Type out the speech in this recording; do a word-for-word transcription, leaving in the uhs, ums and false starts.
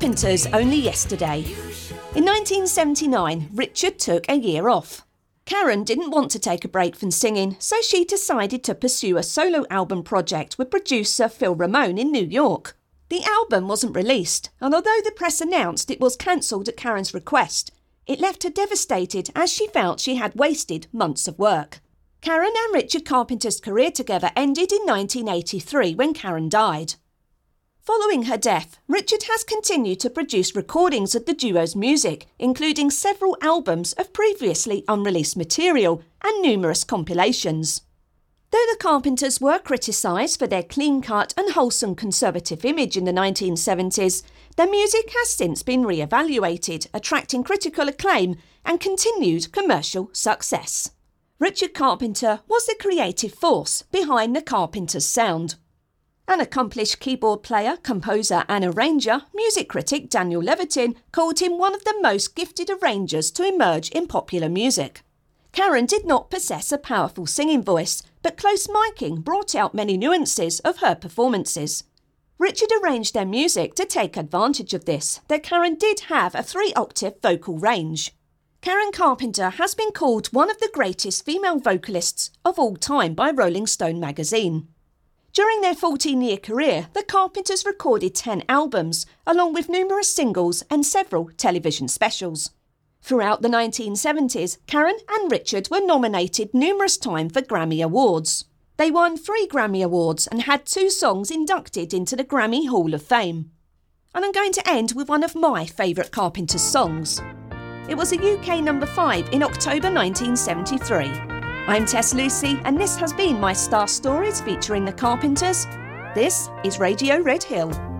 Carpenters only yesterday. In nineteen seventy-nine, Richard took a year off. Karen didn't want to take a break from singing, so she decided to pursue a solo album project with producer Phil Ramone in New York. The album wasn't released, and although the press announced it was cancelled at Karen's request, it left her devastated as she felt she had wasted months of work. Karen and Richard Carpenter's career together ended in nineteen eighty-three when Karen died. Following her death, Richard has continued to produce recordings of the duo's music, including several albums of previously unreleased material and numerous compilations. Though the Carpenters were criticised for their clean-cut and wholesome conservative image in the nineteen seventies, their music has since been re-evaluated, attracting critical acclaim and continued commercial success. Richard Carpenter was the creative force behind the Carpenters' sound. An accomplished keyboard player, composer and arranger, music critic Daniel Levitin called him one of the most gifted arrangers to emerge in popular music. Karen did not possess a powerful singing voice, but close miking brought out many nuances of her performances. Richard arranged their music to take advantage of this, though Karen did have a three-octave vocal range. Karen Carpenter has been called one of the greatest female vocalists of all time by Rolling Stone magazine. During their fourteen-year career, the Carpenters recorded ten albums, along with numerous singles and several television specials. Throughout the nineteen seventies, Karen and Richard were nominated numerous times for Grammy Awards. They won three Grammy Awards and had two songs inducted into the Grammy Hall of Fame. And I'm going to end with one of my favourite Carpenters songs. It was a U K number five in October nineteen seventy-three. I'm Tess Lucy, and this has been my Star Stories featuring the Carpenters. This is Radio Red Hill.